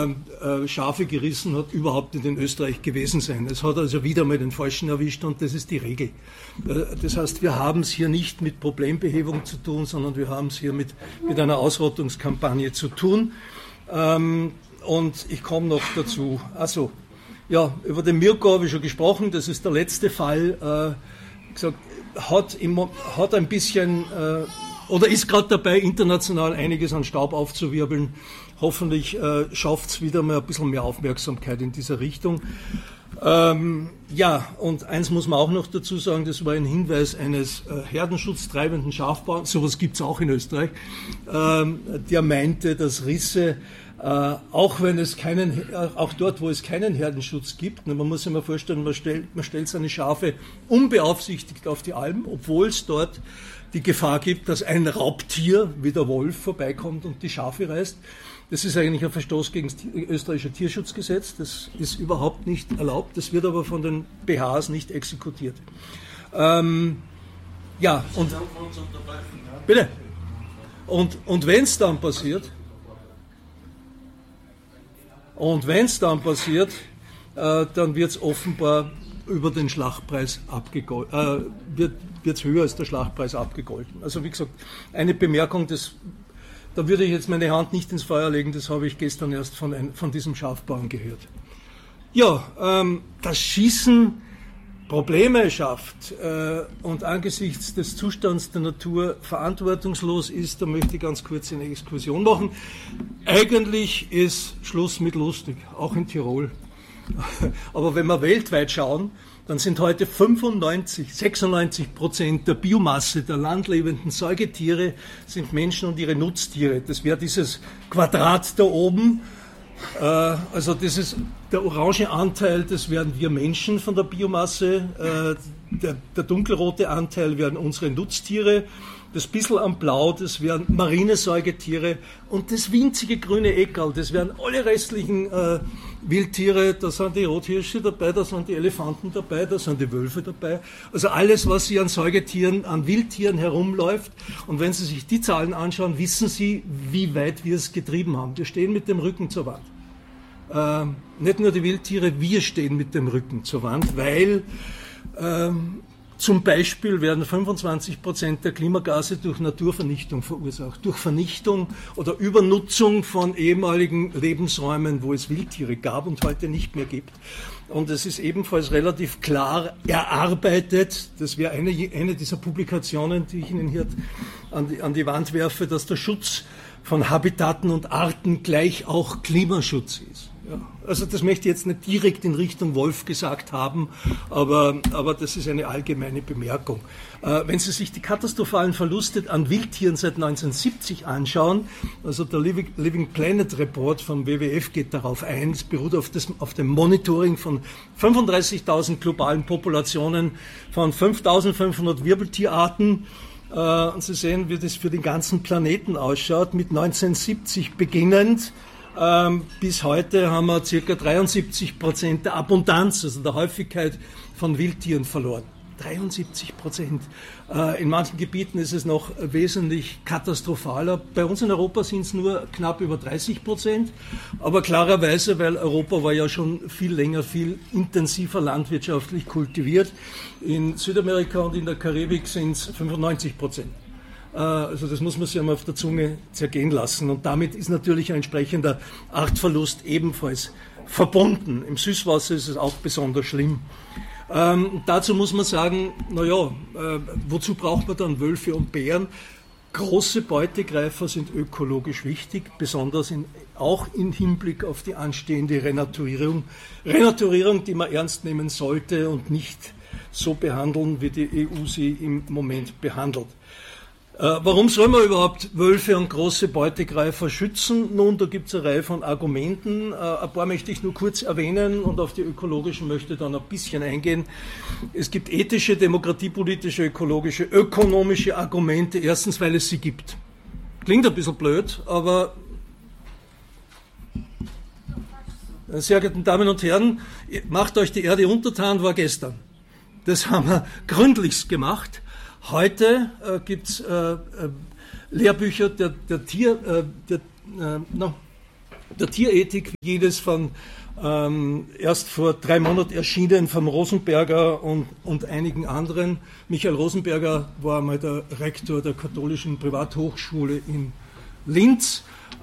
Schafe gerissen hat, überhaupt nicht in Österreich gewesen sein. Es hat also wieder mal den Falschen erwischt und das ist die Regel. Das heißt, wir haben es hier nicht mit Problembehebung zu tun, sondern wir haben es hier mit einer Ausrottungskampagne zu tun. Und ich komme noch dazu. Also, ja, über den Mirko habe ich schon gesprochen, das ist der letzte Fall. Gesagt, hat ein bisschen oder ist gerade dabei, international einiges an Staub aufzuwirbeln. Hoffentlich schafft es wieder mal ein bisschen mehr Aufmerksamkeit in dieser Richtung. Ja, und eins muss man auch noch dazu sagen, das war ein Hinweis eines herdenschutztreibenden Schafbauern, sowas gibt es auch in Österreich, der meinte, dass Risse, auch dort, wo es keinen Herdenschutz gibt, man muss sich mal vorstellen, man stellt seine Schafe unbeaufsichtigt auf die Alm, obwohl es dort die Gefahr gibt, dass ein Raubtier wie der Wolf vorbeikommt und die Schafe reißt. Das ist eigentlich ein Verstoß gegen das österreichische Tierschutzgesetz. Das ist überhaupt nicht erlaubt. Das wird aber von den BHs nicht exekutiert. Ja, und bitte. Und wenn es dann passiert, dann wird es offenbar über den Schlachtpreis abgegolten, wird es höher als der Schlachtpreis abgegolten. Also wie gesagt, eine Bemerkung, da würde ich jetzt meine Hand nicht ins Feuer legen, das habe ich gestern erst von diesem Schafbauern gehört. Ja, das Schießen Probleme schafft und angesichts des Zustands der Natur verantwortungslos ist, da möchte ich ganz kurz eine Exkursion machen. Eigentlich ist Schluss mit lustig, auch in Tirol. Aber wenn wir weltweit schauen, dann sind heute 96% der Biomasse der landlebenden Säugetiere sind Menschen und ihre Nutztiere. Das wäre dieses Quadrat da oben. Also das ist der orange Anteil, das wären wir Menschen von der Biomasse. Der dunkelrote Anteil wären unsere Nutztiere. Das bissel am Blau, das wären marine Säugetiere. Und das winzige grüne Eckerl, das wären alle restlichen Wildtiere. Da sind die Rothirsche dabei, da sind die Elefanten dabei, da sind die Wölfe dabei. Also alles, was hier an Säugetieren, an Wildtieren herumläuft. Und wenn Sie sich die Zahlen anschauen, wissen Sie, wie weit wir es getrieben haben. Wir stehen mit dem Rücken zur Wand. Nicht nur die Wildtiere, wir stehen mit dem Rücken zur Wand, weil zum Beispiel werden 25% der Klimagase durch Naturvernichtung verursacht, durch Vernichtung oder Übernutzung von ehemaligen Lebensräumen, wo es Wildtiere gab und heute nicht mehr gibt. Und es ist ebenfalls relativ klar erarbeitet, das wäre eine dieser Publikationen, die ich Ihnen hier an die Wand werfe, dass der Schutz von Habitaten und Arten gleich auch Klimaschutz ist. Ja, also das möchte ich jetzt nicht direkt in Richtung Wolf gesagt haben, aber das ist eine allgemeine Bemerkung. Wenn Sie sich die katastrophalen Verluste an Wildtieren seit 1970 anschauen, also der Living Planet Report vom WWF geht darauf ein, es beruht auf dem Monitoring von 35.000 globalen Populationen von 5.500 Wirbeltierarten. Und Sie sehen, wie das für den ganzen Planeten ausschaut, mit 1970 beginnend. Bis heute haben wir ca. 73% der Abundanz, also der Häufigkeit von Wildtieren verloren. 73%. In manchen Gebieten ist es noch wesentlich katastrophaler. Bei uns in Europa sind es nur knapp über 30%. Aber klarerweise, weil Europa war ja schon viel länger, viel intensiver landwirtschaftlich kultiviert. In Südamerika und in der Karibik sind es 95%. Also das muss man sich einmal auf der Zunge zergehen lassen. Und damit ist natürlich ein entsprechender Artverlust ebenfalls verbunden. Im Süßwasser ist es auch besonders schlimm. Dazu muss man sagen, wozu braucht man dann Wölfe und Bären? Große Beutegreifer sind ökologisch wichtig, besonders auch im Hinblick auf die anstehende Renaturierung. Renaturierung, die man ernst nehmen sollte und nicht so behandeln, wie die EU sie im Moment behandelt. Warum soll man überhaupt Wölfe und große Beutegreifer schützen? Nun, da gibt es eine Reihe von Argumenten. Ein paar möchte ich nur kurz erwähnen und auf die ökologischen möchte dann ein bisschen eingehen. Es gibt ethische, demokratiepolitische, ökologische, ökonomische Argumente. Erstens, weil es sie gibt. Klingt ein bisschen blöd, aber sehr geehrten Damen und Herren, macht euch die Erde untertan, war gestern. Das haben wir gründlichst gemacht. Heute gibt es Lehrbücher der Tierethik, wie jedes von erst vor 3 Monaten erschienen vom Rosenberger und einigen anderen. Michael Rosenberger war einmal der Rektor der katholischen Privathochschule in Linz,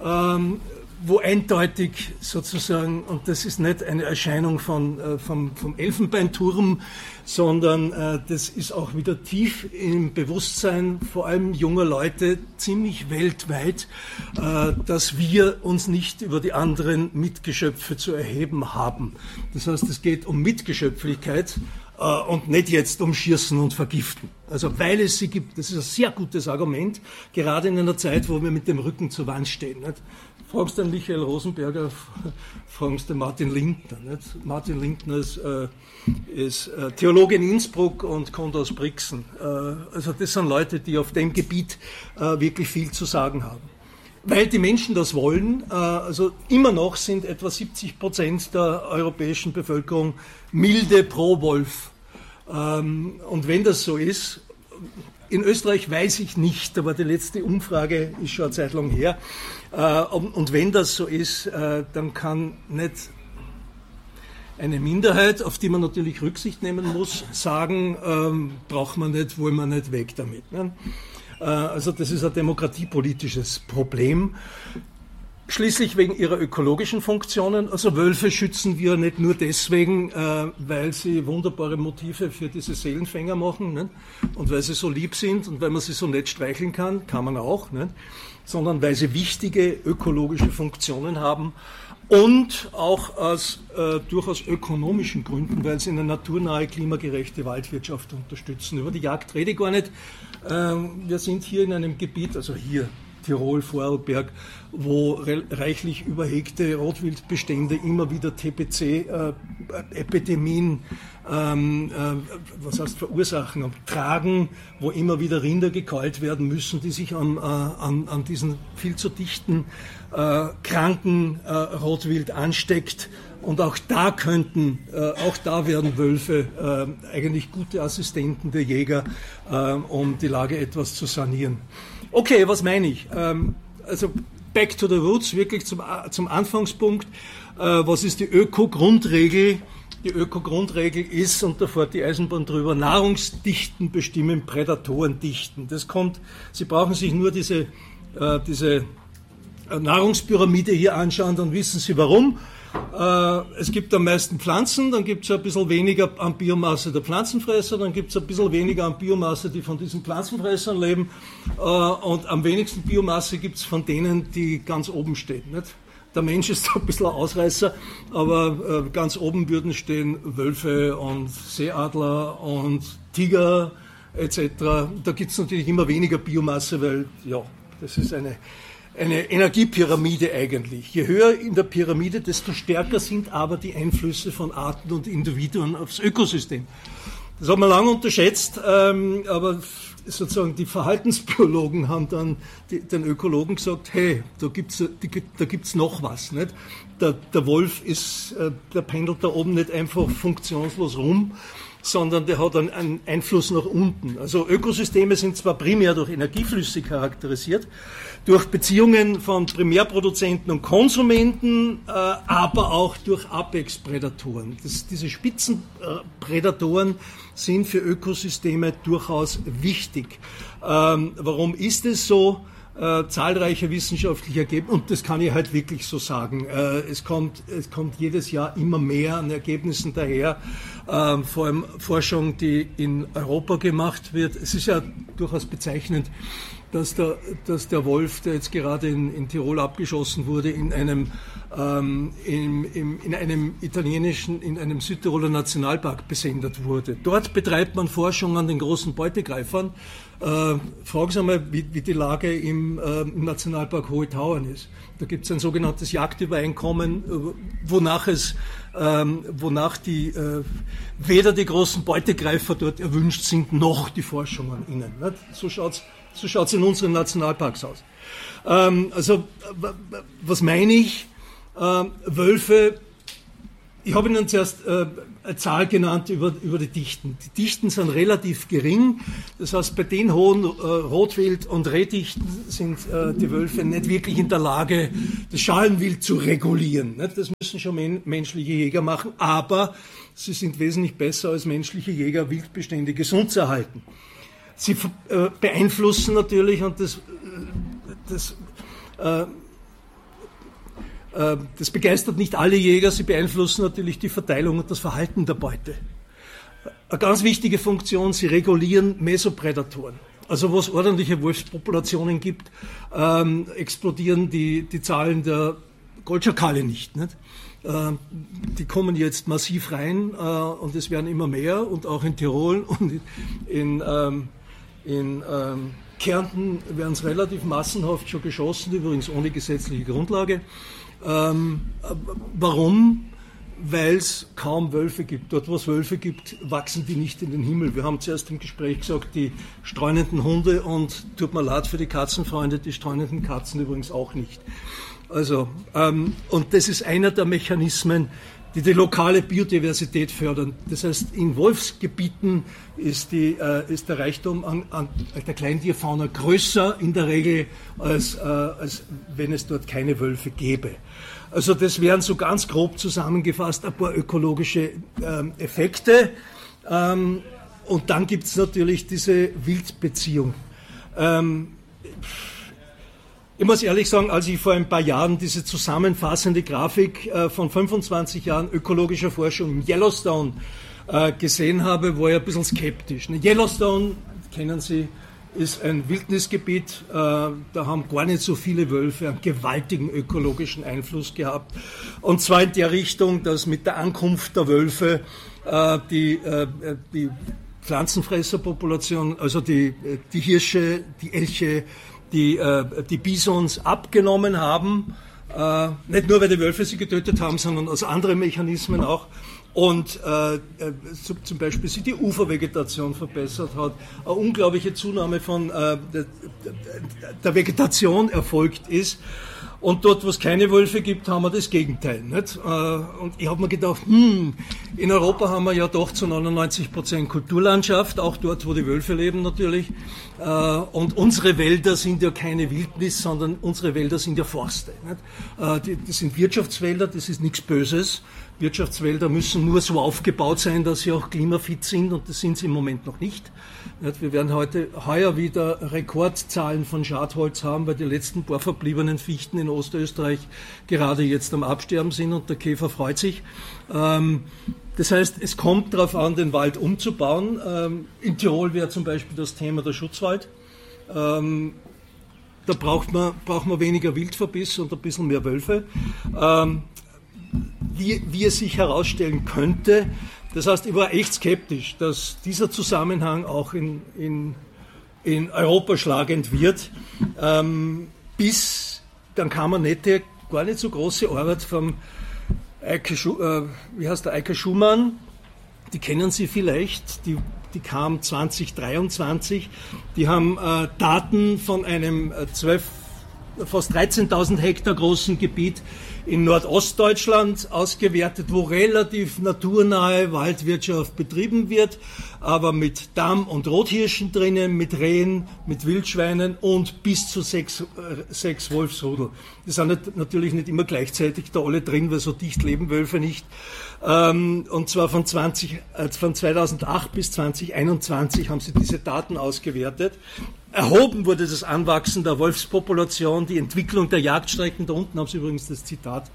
wo eindeutig sozusagen, und das ist nicht eine Erscheinung vom Elfenbeinturm, sondern das ist auch wieder tief im Bewusstsein, vor allem junger Leute, ziemlich weltweit, dass wir uns nicht über die anderen Mitgeschöpfe zu erheben haben. Das heißt, es geht um Mitgeschöpflichkeit und nicht jetzt um Schießen und Vergiften. Also weil es sie gibt, das ist ein sehr gutes Argument, gerade in einer Zeit, wo wir mit dem Rücken zur Wand stehen. Nicht? Fragst du Michael Rosenberger, fragst du Martin Lindner. Nicht? Martin Lindner ist Theologe in Innsbruck und kommt aus Brixen. Also das sind Leute, die auf dem Gebiet wirklich viel zu sagen haben. Weil die Menschen das wollen, also immer noch sind etwa 70% der europäischen Bevölkerung milde pro Wolf. Und wenn das so ist, in Österreich weiß ich nicht, aber die letzte Umfrage ist schon eine Zeit lang her. Und wenn das so ist, dann kann nicht eine Minderheit, auf die man natürlich Rücksicht nehmen muss, sagen, braucht man nicht, wollen wir nicht, weg damit. Ne? Also das ist ein demokratiepolitisches Problem. Schließlich wegen ihrer ökologischen Funktionen. Also Wölfe schützen wir nicht nur deswegen, weil sie wunderbare Motive für diese Seelenfänger machen, nicht? Und weil sie so lieb sind und weil man sie so nett streicheln kann, kann man auch, nicht? Sondern weil sie wichtige ökologische Funktionen haben und auch aus durchaus ökonomischen Gründen, weil sie eine naturnahe, klimagerechte Waldwirtschaft unterstützen. Über die Jagd rede ich gar nicht. Wir sind hier in einem Gebiet, also hier Tirol, Vorarlberg, wo reichlich überhegte Rotwildbestände immer wieder TPC-Epidemien verursachen und tragen, wo immer wieder Rinder gekeult werden müssen, die sich an diesen viel zu dichten, kranken Rotwild ansteckt. Und auch da werden Wölfe eigentlich gute Assistenten der Jäger, um die Lage etwas zu sanieren. Okay, was meine ich? Also back to the roots, wirklich zum Anfangspunkt. Was ist die Öko-Grundregel? Die Öko-Grundregel ist, und da fährt die Eisenbahn drüber, Nahrungsdichten bestimmen Prädatorendichten. Sie brauchen sich nur diese Nahrungspyramide hier anschauen, dann wissen Sie warum. Es gibt am meisten Pflanzen, dann gibt es ein bisschen weniger an Biomasse der Pflanzenfresser, dann gibt es ein bisschen weniger an Biomasse, die von diesen Pflanzenfressern leben, und am wenigsten Biomasse gibt es von denen, die ganz oben stehen. Nicht? Der Mensch ist da ein bisschen ein Ausreißer, aber ganz oben würden stehen Wölfe und Seeadler und Tiger etc. Da gibt es natürlich immer weniger Biomasse, weil ja, das ist eine Energiepyramide eigentlich. Je höher in der Pyramide, desto stärker sind aber die Einflüsse von Arten und Individuen aufs Ökosystem. Das hat man lange unterschätzt, aber sozusagen die Verhaltensbiologen haben dann den Ökologen gesagt, hey, da gibt's noch was. Nicht? Der Wolf der pendelt da oben nicht einfach funktionslos rum, sondern der hat einen Einfluss nach unten. Also Ökosysteme sind zwar primär durch Energieflüsse charakterisiert, durch Beziehungen von Primärproduzenten und Konsumenten, aber auch durch Apex-Prädatoren. Diese Spitzenprädatoren sind für Ökosysteme durchaus wichtig. Warum ist es so? Zahlreiche wissenschaftliche Ergebnisse, und das kann ich halt wirklich so sagen, es kommt jedes Jahr immer mehr an Ergebnissen daher, vor allem Forschung, die in Europa gemacht wird. Es ist ja durchaus bezeichnend, dass der Wolf, der jetzt gerade in Tirol abgeschossen wurde, in einem Südtiroler Nationalpark besendet wurde. Dort betreibt man Forschung an den großen Beutegreifern. Fragen Sie mal, wie die Lage im Nationalpark Hohe Tauern ist. Da gibt es ein sogenanntes Jagdübereinkommen, wonach weder die großen Beutegreifer dort erwünscht sind, noch die Forschung an ihnen. Nicht? So schaut's in unseren Nationalparks aus. Also, was meine ich? Wölfe Ich habe Ihnen zuerst eine Zahl genannt über die Dichten. Die Dichten sind relativ gering. Das heißt, bei den hohen Rotwild- und Rehdichten sind die Wölfe nicht wirklich in der Lage, das Schalenwild zu regulieren. Das müssen schon menschliche Jäger machen, aber sie sind wesentlich besser als menschliche Jäger, Wildbestände gesund zu erhalten. Sie beeinflussen natürlich, und das begeistert nicht alle Jäger, sie beeinflussen natürlich die Verteilung und das Verhalten der Beute. Eine ganz wichtige Funktion, sie regulieren Mesoprädatoren. Also wo es ordentliche Wolfspopulationen gibt, explodieren die Zahlen der Goldschakale nicht. Die kommen jetzt massiv rein und es werden immer mehr, und auch in Tirol und in Kärnten werden es relativ massenhaft schon geschossen, übrigens ohne gesetzliche Grundlage. Warum? Weil es kaum Wölfe gibt. Dort, wo es Wölfe gibt, wachsen die nicht in den Himmel. Wir haben zuerst im Gespräch gesagt, die streunenden Hunde, und tut mir leid für die Katzenfreunde, die streunenden Katzen übrigens auch nicht. Also, und das ist einer der Mechanismen, die lokale Biodiversität fördern. Das heißt, in Wolfsgebieten ist der Reichtum an der Kleintierfauna größer in der Regel, als wenn es dort keine Wölfe gäbe. Also das wären so ganz grob zusammengefasst ein paar ökologische Effekte. Und dann gibt es natürlich diese Wildbeziehung. Ich muss ehrlich sagen, als ich vor ein paar Jahren diese zusammenfassende Grafik von 25 Jahren ökologischer Forschung im Yellowstone gesehen habe, war ich ein bisschen skeptisch. Yellowstone, kennen Sie, ist ein Wildnisgebiet, da haben gar nicht so viele Wölfe einen gewaltigen ökologischen Einfluss gehabt. Und zwar in der Richtung, dass mit der Ankunft der Wölfe die Pflanzenfresserpopulation, also die Hirsche, die Elche, die Bisons abgenommen haben, nicht nur weil die Wölfe sie getötet haben, sondern aus anderen Mechanismen auch, und zum Beispiel sich die Ufervegetation verbessert hat, eine unglaubliche Zunahme von der Vegetation erfolgt ist. Und dort, wo es keine Wölfe gibt, haben wir das Gegenteil. Nicht? Und ich habe mir gedacht, in Europa haben wir ja doch zu 99% Kulturlandschaft, auch dort, wo die Wölfe leben natürlich. Und unsere Wälder sind ja keine Wildnis, sondern unsere Wälder sind ja Forste. Nicht? Das sind Wirtschaftswälder, das ist nichts Böses. Wirtschaftswälder müssen nur so aufgebaut sein, dass sie auch klimafit sind, und das sind sie im Moment noch nicht. Wir werden heuer wieder Rekordzahlen von Schadholz haben, weil die letzten paar verbliebenen Fichten in Ostösterreich gerade jetzt am Absterben sind, und der Käfer freut sich. Das heißt, es kommt darauf an, den Wald umzubauen. In Tirol wäre zum Beispiel das Thema der Schutzwald. Da braucht man weniger Wildverbiss und ein bisschen mehr Wölfe. Wie es sich herausstellen könnte. Das heißt, ich war echt skeptisch, dass dieser Zusammenhang auch in Europa schlagend wird. Bis dann kam eine nette, gar nicht so große Arbeit vom Eike Schumann. Die kennen Sie vielleicht, die kam 2023. Die haben Daten von einem fast 13.000 Hektar großen Gebiet in Nordostdeutschland ausgewertet, wo relativ naturnahe Waldwirtschaft betrieben wird, aber mit Damm- und Rothirschen drinnen, mit Rehen, mit Wildschweinen und bis zu sechs Wolfsrudel. Die sind natürlich nicht immer gleichzeitig da alle drin, weil so dicht leben Wölfe nicht. Und zwar von 2008 bis 2021 haben sie diese Daten ausgewertet. Erhoben wurde das Anwachsen der Wolfspopulation, die Entwicklung der Jagdstrecken, da unten haben Sie übrigens das Zitat,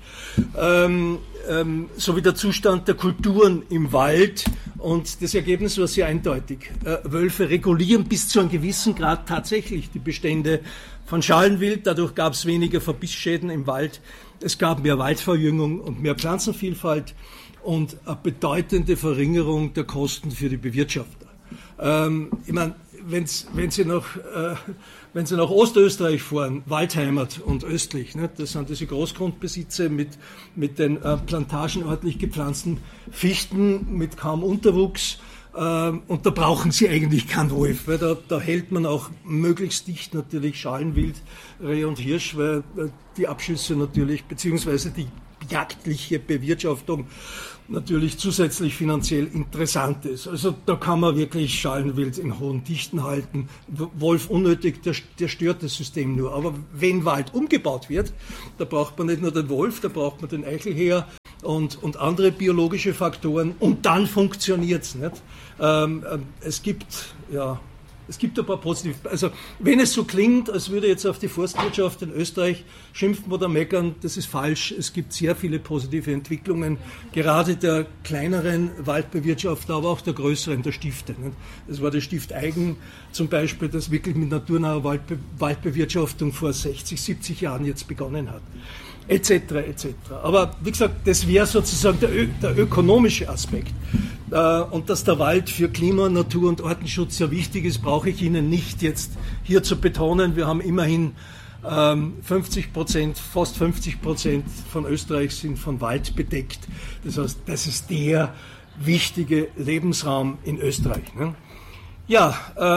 sowie der Zustand der Kulturen im Wald, und das Ergebnis war sehr eindeutig. Wölfe regulieren bis zu einem gewissen Grad tatsächlich die Bestände von Schalenwild, dadurch gab es weniger Verbissschäden im Wald, es gab mehr Waldverjüngung und mehr Pflanzenvielfalt und eine bedeutende Verringerung der Kosten für die Bewirtschafter. Ich meine, wenn Sie nach Ostösterreich fahren, Waldheimat und östlich, ne, das sind diese Großgrundbesitze mit den plantagenartig gepflanzten Fichten mit kaum Unterwuchs, und da brauchen Sie eigentlich keinen Wolf, weil da hält man auch möglichst dicht natürlich Schalenwild, Reh und Hirsch, weil die Abschüsse natürlich, beziehungsweise die jagdliche Bewirtschaftung natürlich zusätzlich finanziell interessant ist. Also da kann man wirklich Schalenwild in hohen Dichten halten. Wolf unnötig, der stört das System nur. Aber wenn Wald umgebaut wird, da braucht man nicht nur den Wolf, da braucht man den Eichelheer und andere biologische Faktoren und dann funktioniert's nicht. Es gibt ein paar positive, also wenn es so klingt, als würde jetzt auf die Forstwirtschaft in Österreich schimpfen oder meckern, das ist falsch. Es gibt sehr viele positive Entwicklungen, gerade der kleineren Waldbewirtschafter, aber auch der größeren, der Stifte. Das war der Stift Aigen zum Beispiel, das wirklich mit naturnaher Waldbewirtschaftung vor 60, 70 Jahren jetzt begonnen hat. Etc. etc. Aber wie gesagt, das wäre sozusagen der ökonomische Aspekt. Und dass der Wald für Klima-, Natur- und Artenschutz sehr wichtig ist, brauche ich Ihnen nicht jetzt hier zu betonen. Wir haben immerhin 50%, fast 50% von Österreich sind von Wald bedeckt. Das heißt, das ist der wichtige Lebensraum in Österreich. Ne? Ja,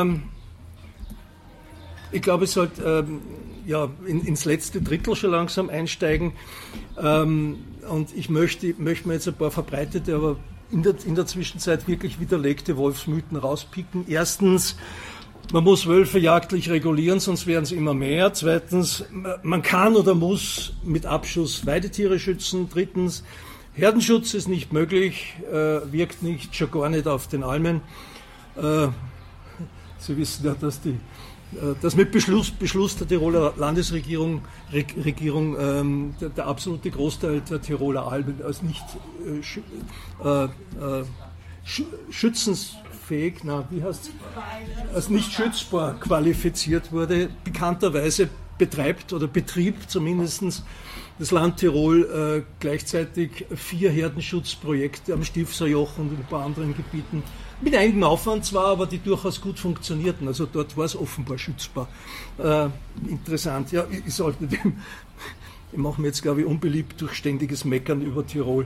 ich glaube, ich sollte ins letzte Drittel schon langsam einsteigen. Und ich möchte mir jetzt ein paar verbreitete, aber in der Zwischenzeit wirklich widerlegte Wolfsmythen rauspicken. Erstens, man muss Wölfe jagdlich regulieren, sonst werden es immer mehr. Zweitens, man kann oder muss mit Abschuss Weidetiere schützen. Drittens, Herdenschutz ist nicht möglich, wirkt nicht, schon gar nicht auf den Almen. Sie wissen ja, dass mit Beschluss der Tiroler Landesregierung der absolute Großteil der Tiroler Almen als nicht schützensfähig, als nicht schützbar qualifiziert wurde, bekannterweise betreibt oder betrieb zumindest das Land Tirol gleichzeitig 4 Herdenschutzprojekte am Stilfserjoch und in ein paar anderen Gebieten. Mit einigem Aufwand zwar, aber die durchaus gut funktionierten. Also dort war es offenbar schützbar. Interessant. Ja, ich mache mir jetzt, glaube ich, unbeliebt durch ständiges Meckern über Tirol.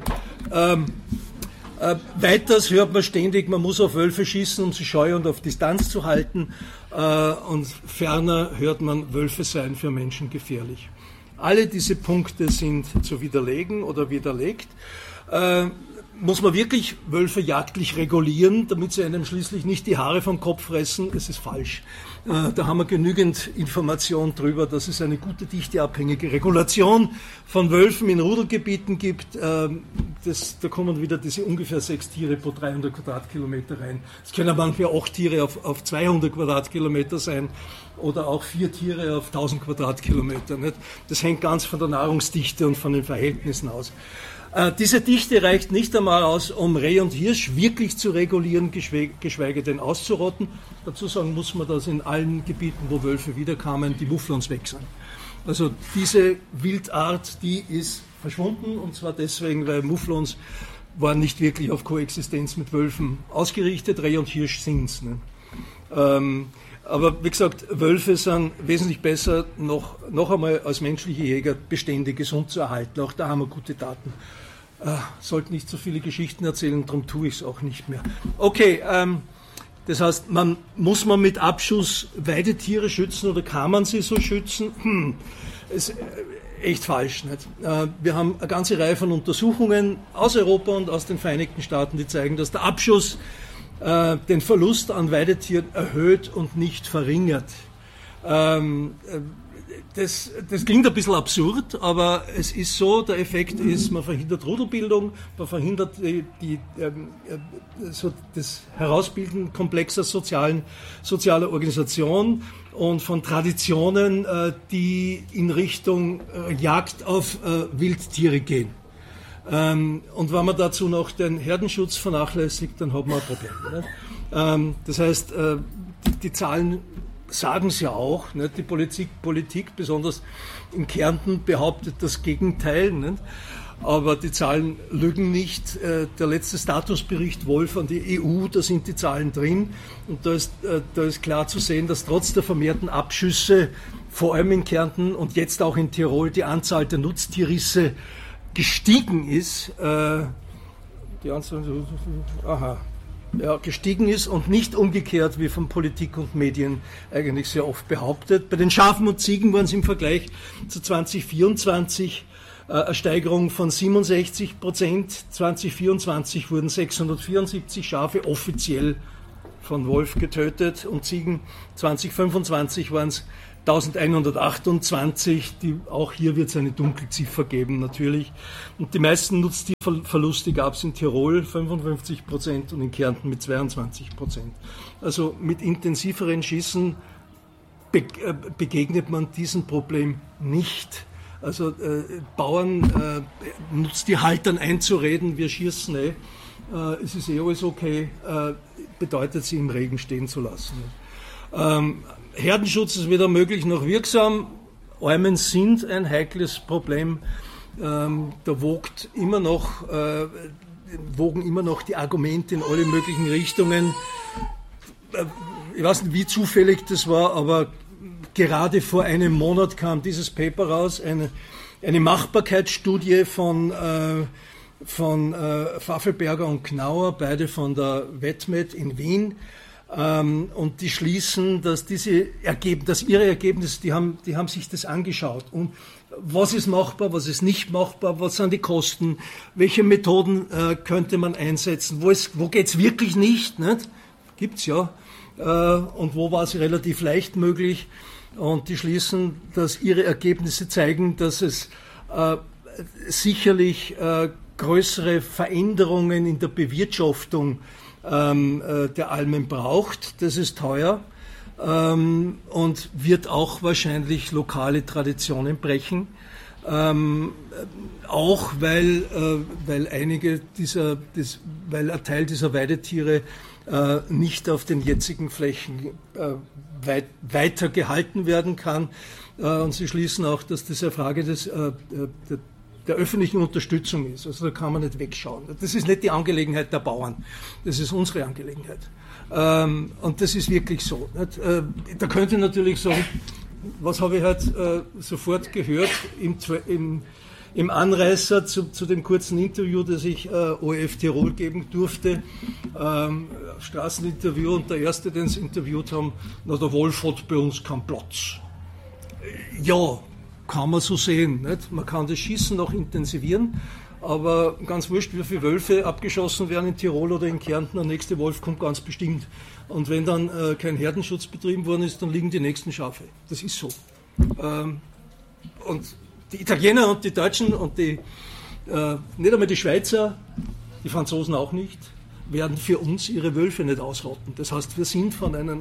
Weiters hört man ständig, man muss auf Wölfe schießen, um sie scheu und auf Distanz zu halten. Und ferner hört man, Wölfe seien für Menschen gefährlich. Alle diese Punkte sind zu widerlegen oder widerlegt. Muss man wirklich Wölfe jagdlich regulieren, damit sie einem schließlich nicht die Haare vom Kopf fressen? Es ist falsch. Da haben wir genügend Information darüber, dass es eine gute, dichteabhängige Regulation von Wölfen in Rudelgebieten gibt. Da kommen wieder diese ungefähr 6 Tiere pro 300 Quadratkilometer rein. Es können manchmal 8 Tiere auf 200 Quadratkilometer sein oder auch 4 Tiere auf 1000 Quadratkilometer. Nicht? Das hängt ganz von der Nahrungsdichte und von den Verhältnissen aus. Diese Dichte reicht nicht einmal aus, um Reh und Hirsch wirklich zu regulieren, geschweige denn auszurotten. Dazu sagen muss man, dass in allen Gebieten, wo Wölfe wiederkamen, die Mufflons weg sind. Also diese Wildart, die ist verschwunden, und zwar deswegen, weil Mufflons waren nicht wirklich auf Koexistenz mit Wölfen ausgerichtet, Reh und Hirsch sind's. Ne? Aber wie gesagt, Wölfe sind wesentlich besser noch einmal als menschliche Jäger Bestände gesund zu erhalten. Auch da haben wir gute Daten. Sollten nicht so viele Geschichten erzählen, darum tue ich es auch nicht mehr. Okay, das heißt, muss man mit Abschuss Weidetiere schützen oder kann man sie so schützen? Ist echt falsch. Nicht? Wir haben eine ganze Reihe von Untersuchungen aus Europa und aus den Vereinigten Staaten, die zeigen, dass der Abschuss den Verlust an Weidetieren erhöht und nicht verringert. Das klingt ein bisschen absurd, aber es ist so, der Effekt ist, man verhindert Rudelbildung, man verhindert das Herausbilden komplexer sozialer Organisation und von Traditionen, die in Richtung Jagd auf Wildtiere gehen. Und wenn man dazu noch den Herdenschutz vernachlässigt, dann hat man ein Problem. Nicht? Das heißt, die Zahlen sagen es ja auch. Nicht? Die Politik, besonders in Kärnten, behauptet das Gegenteil. Nicht? Aber die Zahlen lügen nicht. Der letzte Statusbericht Wolf an die EU, da sind die Zahlen drin. Und da ist klar zu sehen, dass trotz der vermehrten Abschüsse, vor allem in Kärnten und jetzt auch in Tirol, die Anzahl der Nutztierrisse gestiegen ist. Die Anzahl, gestiegen ist und nicht umgekehrt, wie von Politik und Medien eigentlich sehr oft behauptet. Bei den Schafen und Ziegen waren es im Vergleich zu 2024 eine Steigerung von 67%. 2024 wurden 674 Schafe offiziell von Wolf getötet und Ziegen. 2025 waren es 1128, auch hier wird es eine Dunkelziffer geben natürlich. Und die meisten Nutztierverluste gab es in Tirol 55% und in Kärnten mit 22%. Also mit intensiveren Schießen begegnet man diesem Problem nicht. Also Bauern, Nutztierhaltern einzureden, wir schießen es ist alles okay, bedeutet sie im Regen stehen zu lassen. Herdenschutz ist weder möglich noch wirksam. Almen sind ein heikles Problem. Da wogen immer noch die Argumente in alle möglichen Richtungen. Ich weiß nicht, wie zufällig das war, aber gerade vor einem Monat kam dieses Paper raus, eine Machbarkeitsstudie von Pfaffelberger und Knauer, beide von der WetMed in Wien. Und die schließen, dass ihre Ergebnisse, die haben sich das angeschaut. Und was ist machbar, was ist nicht machbar, was sind die Kosten, welche Methoden könnte man einsetzen, wo geht's wirklich nicht? Gibt's ja. Und wo war es relativ leicht möglich? Und die schließen, dass ihre Ergebnisse zeigen, dass es sicherlich größere Veränderungen in der Bewirtschaftung der Almen braucht. Das ist teuer und wird auch wahrscheinlich lokale Traditionen brechen. Auch weil ein Teil dieser Weidetiere nicht auf den jetzigen Flächen weiter gehalten werden kann. Und sie schließen auch, dass das eine Frage der öffentlichen Unterstützung ist. Also da kann man nicht wegschauen. Das ist nicht die Angelegenheit der Bauern. Das ist unsere Angelegenheit. Und das ist wirklich so. Da könnte ich natürlich sagen, was habe ich heute sofort gehört im Anreißer zu dem kurzen Interview, das ich ORF Tirol geben durfte. Straßeninterview, und der Erste, den sie interviewt haben, der Wolf hat bei uns keinen Platz. Ja, kann man so sehen. Nicht? Man kann das Schießen noch intensivieren, aber ganz wurscht, wie viele Wölfe abgeschossen werden in Tirol oder in Kärnten, der nächste Wolf kommt ganz bestimmt. Und wenn dann kein Herdenschutz betrieben worden ist, dann liegen die nächsten Schafe. Das ist so. Und die Italiener und die Deutschen und nicht einmal die Schweizer, die Franzosen auch nicht, werden für uns ihre Wölfe nicht ausrotten. Das heißt, wir sind von einem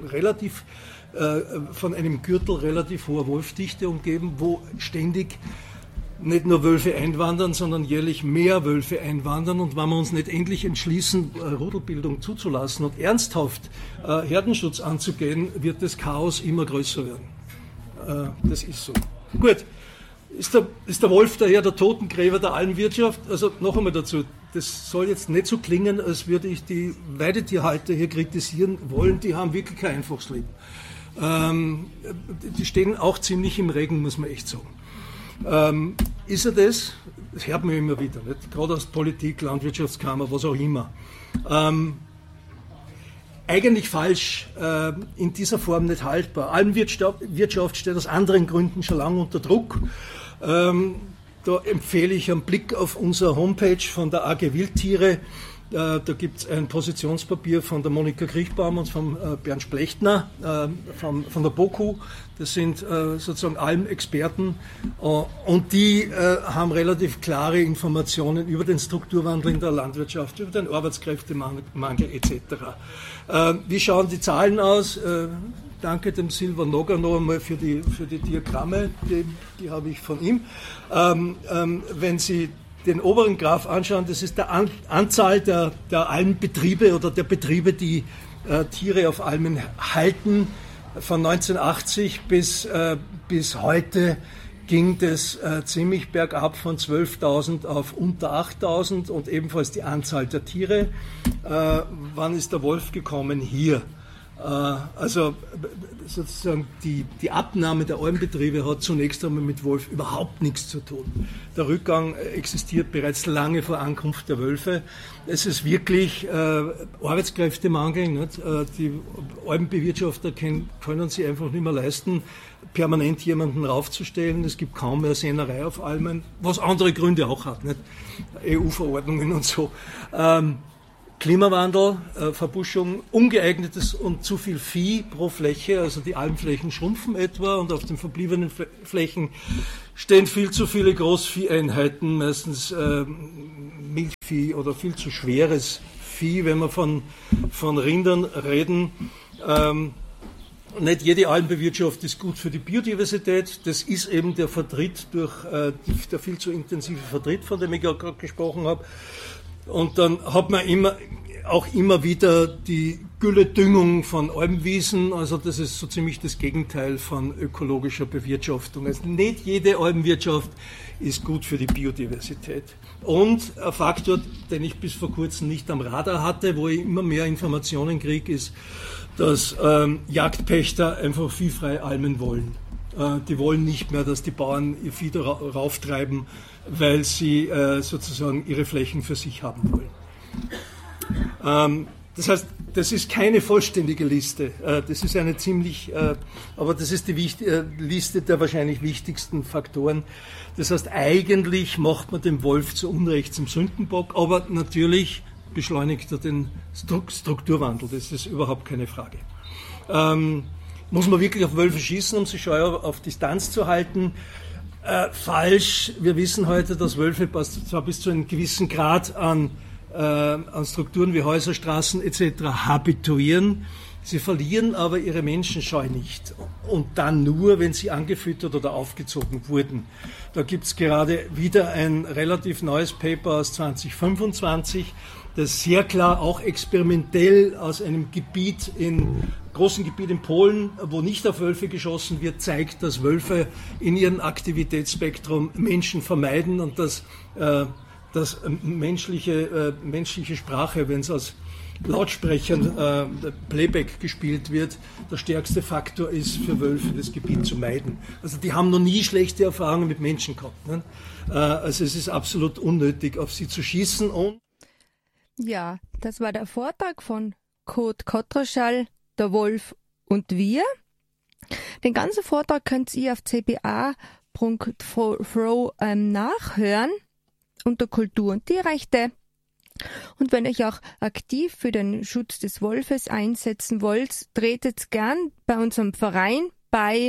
Gürtel relativ hoher Wolfdichte umgeben, wo ständig nicht nur Wölfe einwandern, sondern jährlich mehr Wölfe einwandern. Und wenn wir uns nicht endlich entschließen, Rudelbildung zuzulassen und ernsthaft Herdenschutz anzugehen, wird das Chaos immer größer werden. Das ist so. Gut. Ist der Wolf daher der Totengräber der Almwirtschaft? Also noch einmal dazu, das soll jetzt nicht so klingen, als würde ich die Weidetierhalter hier kritisieren wollen, die haben wirklich kein einfaches Leben. Die stehen auch ziemlich im Regen, muss man echt sagen. Ist er das? Das hört man immer wieder, nicht? Gerade aus Politik, Landwirtschaftskammer, was auch immer. Eigentlich falsch, in dieser Form nicht haltbar. Almwirtschaft steht aus anderen Gründen schon lange unter Druck. Da empfehle ich einen Blick auf unsere Homepage von der AG Wildtiere. Da gibt es ein Positionspapier von der Monika Kriechbaum und von Bernd Splechtner von der BOKU. Das sind sozusagen Almexperten und die haben relativ klare Informationen über den Strukturwandel in der Landwirtschaft, über den Arbeitskräftemangel etc. Wie schauen die Zahlen aus? Danke dem Silvan Noga noch einmal für die Diagramme, die habe ich von ihm. Wenn Sie den oberen Graph anschauen, das ist der Anzahl der Almbetriebe oder der Betriebe, die Tiere auf Almen halten. Von 1980 bis heute ging das ziemlich bergab von 12.000 auf unter 8.000 und ebenfalls die Anzahl der Tiere. Wann ist der Wolf gekommen? Hier. Also sozusagen die Abnahme der Almbetriebe hat zunächst einmal mit Wolf überhaupt nichts zu tun. Der Rückgang existiert bereits lange vor Ankunft der Wölfe. Es ist wirklich Arbeitskräftemangel. Nicht? Die Almbewirtschafter können sich einfach nicht mehr leisten, permanent jemanden raufzustellen. Es gibt kaum mehr Sennerei auf Almen, was andere Gründe auch hat, nicht? EU-Verordnungen und so. Klimawandel, Verbuschung, ungeeignetes und zu viel Vieh pro Fläche, also die Almflächen schrumpfen etwa und auf den verbliebenen Flächen stehen viel zu viele Großvieheinheiten, meistens Milchvieh oder viel zu schweres Vieh, wenn wir von Rindern reden. Nicht jede Almbewirtschaft ist gut für die Biodiversität. Das ist eben der Vertritt der viel zu intensive Vertritt, von dem ich gerade gesprochen habe. Und dann hat man immer wieder die Gülledüngung von Almwiesen, also das ist so ziemlich das Gegenteil von ökologischer Bewirtschaftung. Also nicht jede Almwirtschaft ist gut für die Biodiversität. Und ein Faktor, den ich bis vor kurzem nicht am Radar hatte, wo ich immer mehr Informationen kriege, ist, dass Jagdpächter einfach viehfreie Almen wollen. Die wollen nicht mehr, dass die Bauern ihr Vieh rauftreiben, weil sie sozusagen ihre Flächen für sich haben wollen. Das heißt, das ist keine vollständige Liste. Das ist eine aber das ist die Liste der wahrscheinlich wichtigsten Faktoren. Das heißt, eigentlich macht man den Wolf zu Unrecht zum Sündenbock, aber natürlich beschleunigt er den Strukturwandel. Das ist überhaupt keine Frage. Muss man wirklich auf Wölfe schießen, um sie scheu auf Distanz zu halten? Falsch. Wir wissen heute, dass Wölfe zwar bis zu einem gewissen Grad an Strukturen wie Häuser, Straßen etc. habituieren. Sie verlieren aber ihre Menschenscheu nicht. Und dann nur, wenn sie angefüttert oder aufgezogen wurden. Da gibt es gerade wieder ein relativ neues Paper aus 2025, das sehr klar auch experimentell aus einem großen Gebiet in Polen, wo nicht auf Wölfe geschossen wird, zeigt, dass Wölfe in ihrem Aktivitätsspektrum Menschen vermeiden und dass menschliche Sprache, wenn es aus Lautsprechern Playback gespielt wird, der stärkste Faktor ist für Wölfe, das Gebiet zu meiden. Also die haben noch nie schlechte Erfahrungen mit Menschen gehabt. Ne? Also es ist absolut unnötig, auf sie zu schießen. Ja, das war der Vortrag von Kurt Kotraschall, der Wolf und wir. Den ganzen Vortrag könnt ihr auf cba.fro nachhören unter Kultur und Tierrechte. Und wenn ihr euch auch aktiv für den Schutz des Wolfes einsetzen wollt, tretet gern bei unserem Verein bei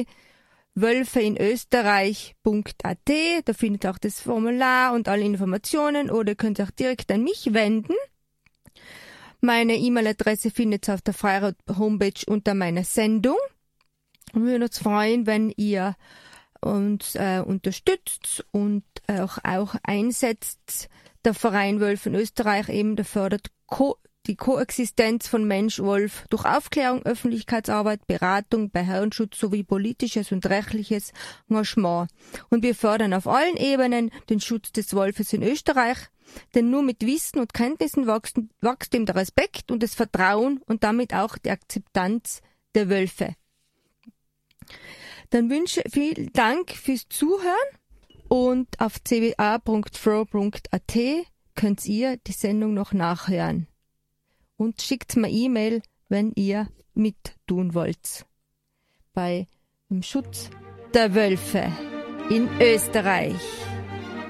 wölfeinösterreich.at. Da findet ihr auch das Formular und alle Informationen oder könnt ihr auch direkt an mich wenden. Meine E-Mail-Adresse findet ihr auf der Freirad-Homepage unter meiner Sendung. Wir würden uns freuen, wenn ihr uns unterstützt und auch einsetzt. Der Verein Wölfe in Österreich eben, der fördert die Koexistenz von Mensch-Wolf durch Aufklärung, Öffentlichkeitsarbeit, Beratung bei Herrenschutz sowie politisches und rechtliches Engagement. Und wir fördern auf allen Ebenen den Schutz des Wolfes in Österreich, denn nur mit Wissen und Kenntnissen wächst ihm der Respekt und das Vertrauen und damit auch die Akzeptanz der Wölfe. Dann wünsche ich vielen Dank fürs Zuhören und auf cba.fro.at könnt ihr die Sendung noch nachhören. Und schickt mir E-Mail, wenn ihr mittun wollt. Bei dem Schutz der Wölfe in Österreich.